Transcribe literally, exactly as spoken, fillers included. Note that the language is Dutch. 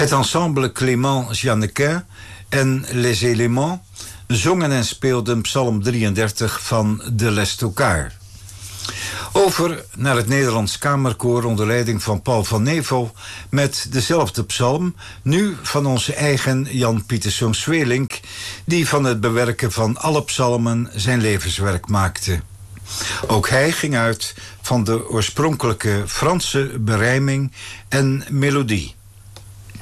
Het ensemble Clément Jeannequin en Les Éléments zongen en speelden psalm drieëndertig van de Les Tocards. Over naar het Nederlands Kamerkoor onder leiding van Paul van Nevel met dezelfde psalm, nu van onze eigen Jan Pieterszoon Sweelinck, die van het bewerken van alle psalmen zijn levenswerk maakte. Ook hij ging uit van de oorspronkelijke Franse berijming en melodie.